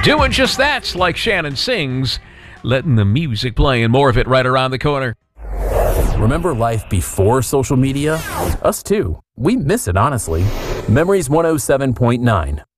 Doing just that, like Shannon sings, letting the music play, and more of it right around the corner. Remember life before social media? Us too. We miss it, honestly. Memories 107.9.